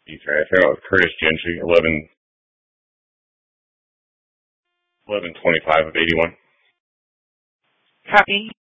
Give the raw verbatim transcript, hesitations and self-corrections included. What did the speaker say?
Sorry, I found out with Curtis Gentry, eleven, eleven twenty-five of eighty-one. Copy.